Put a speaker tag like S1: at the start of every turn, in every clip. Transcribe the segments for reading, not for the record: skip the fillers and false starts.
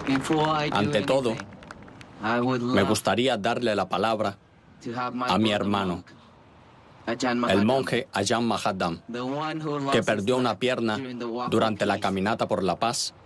S1: Ante todo, me gustaría darle la palabra a mi hermano, el monje Ajahn Mahatma, que perdió una pierna durante la caminata por la paz,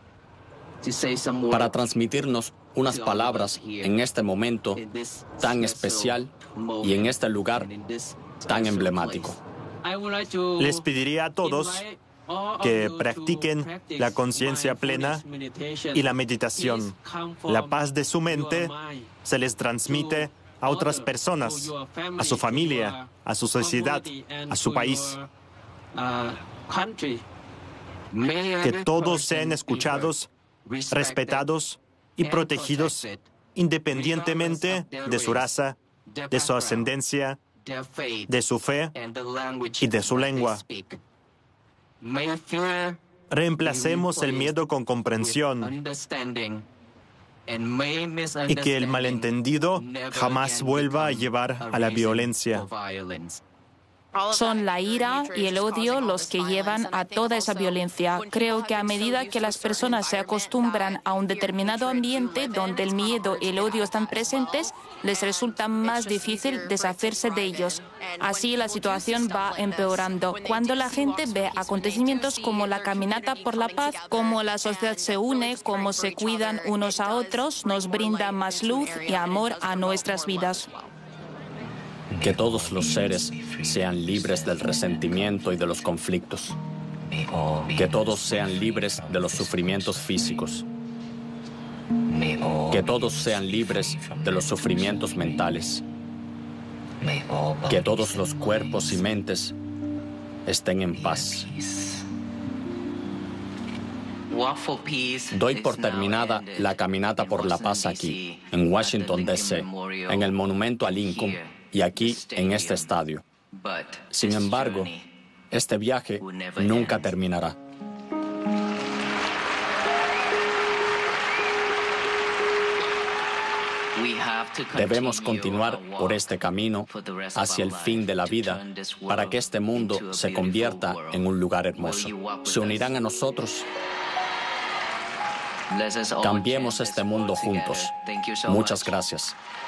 S1: para transmitirnos unas palabras en este momento tan especial y en este lugar tan emblemático.
S2: Les pediría a todos que practiquen la conciencia plena y la meditación. La paz de su mente se les transmite a otras personas, a su familia, a su sociedad, a su país. Que todos sean escuchados, respetados y protegidos independientemente de su raza, de su ascendencia, de su fe y de su lengua. Reemplacemos el miedo con comprensión y que el malentendido jamás vuelva a llevar a la violencia.
S3: Son la ira y el odio los que llevan a toda esa violencia. Creo que a medida que las personas se acostumbran a un determinado ambiente donde el miedo y el odio están presentes, les resulta más difícil deshacerse de ellos. Así la situación va empeorando. Cuando la gente ve acontecimientos como la caminata por la paz, cómo la sociedad se une, cómo se cuidan unos a otros, nos brinda más luz y amor a nuestras vidas.
S1: Que todos los seres sean libres del resentimiento y de los conflictos. Que todos sean libres de los sufrimientos físicos. Que todos sean libres de los sufrimientos mentales. Que todos los cuerpos y mentes estén en paz. Doy por terminada la caminata por la paz aquí, en Washington, D.C., en el monumento a Lincoln y aquí en este estadio. Sin embargo, este viaje nunca terminará. Debemos continuar por este camino hacia el fin de la vida para que este mundo se convierta en un lugar hermoso. ¿Se unirán a nosotros? Cambiemos este mundo juntos. Muchas gracias.